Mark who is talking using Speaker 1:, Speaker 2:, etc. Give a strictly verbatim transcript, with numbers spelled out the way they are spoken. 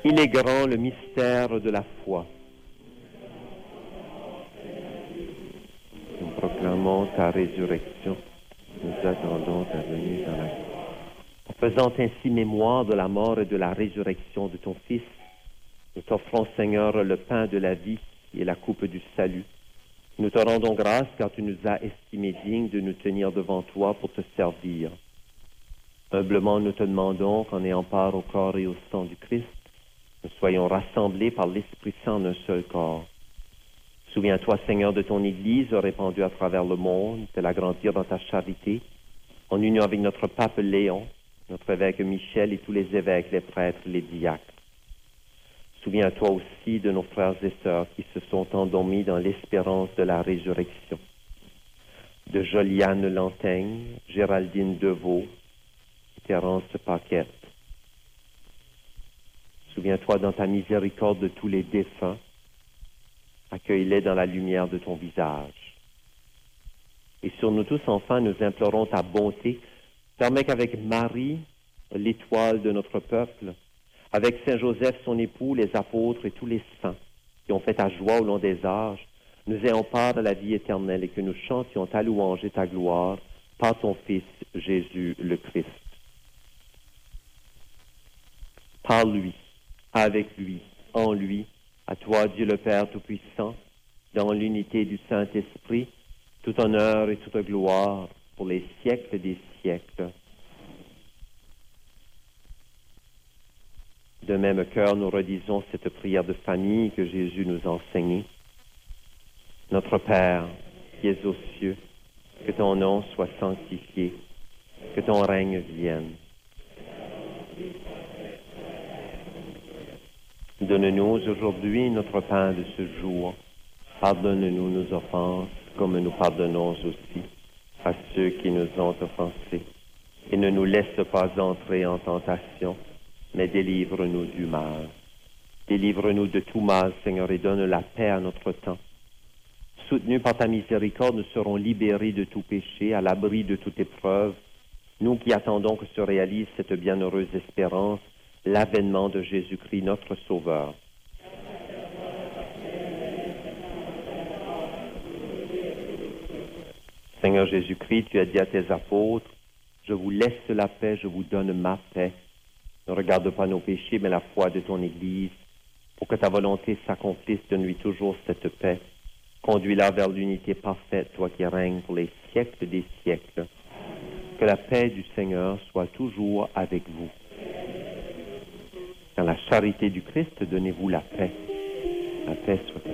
Speaker 1: Il est grand le mystère de la foi. Nous proclamons ta résurrection. Nous attendons ta venue dans la En faisant ainsi mémoire de la mort et de la résurrection de ton Fils, nous t'offrons, Seigneur, le pain de la vie et la coupe du salut. Nous te rendons grâce car tu nous as estimés dignes de nous tenir devant toi pour te servir. Humblement, nous te demandons qu'en ayant part au corps et au sang du Christ, nous soyons rassemblés par l'Esprit Saint en un seul corps. Souviens-toi, Seigneur, de ton Église répandue à travers le monde, de l'agrandir dans ta charité, en union avec notre pape Léon, notre évêque Michel et tous les évêques, les prêtres, les diacres. Souviens-toi aussi de nos frères et sœurs qui se sont endormis dans l'espérance de la résurrection. De Joliane Lantaigne, Géraldine Deveau, Thérence Paquette. Souviens-toi dans ta miséricorde de tous les défunts. Accueille-les dans la lumière de ton visage. Et sur nous tous, enfin, nous implorons ta bonté. Permets qu'avec Marie, l'étoile de notre peuple, avec Saint Joseph, son époux, les apôtres et tous les saints qui ont fait ta joie au long des âges, nous ayons part à la vie éternelle et que nous chantions ta louange et ta gloire par ton Fils Jésus le Christ. Par lui, avec lui, en lui, à toi, Dieu le Père Tout-Puissant, dans l'unité du Saint-Esprit, tout honneur et toute gloire pour les siècles des siècles. De même cœur, nous redisons cette prière de famille que Jésus nous a enseignée. Notre Père, qui es aux cieux, que ton nom soit sanctifié, que ton règne vienne. Donne-nous aujourd'hui notre pain de ce jour. Pardonne-nous nos offenses, comme nous pardonnons aussi à ceux qui nous ont offensés. Et ne nous laisse pas entrer en tentation, mais délivre-nous du mal. Délivre-nous de tout mal, Seigneur, et donne la paix à notre temps. Soutenus par ta miséricorde, nous serons libérés de tout péché, à l'abri de toute épreuve. Nous qui attendons que se réalise cette bienheureuse espérance, l'avènement de Jésus-Christ, notre Sauveur. Seigneur Jésus-Christ, tu as dit à tes apôtres, « Je vous laisse la paix, je vous donne ma paix. Ne regarde pas nos péchés, mais la foi de ton Église, pour que ta volonté s'accomplisse, donne-lui toujours cette paix. Conduis-la vers l'unité parfaite, toi qui règnes pour les siècles des siècles. Que la paix du Seigneur soit toujours avec vous. Dans la charité du Christ, donnez-vous la paix. La paix soit avec toi. »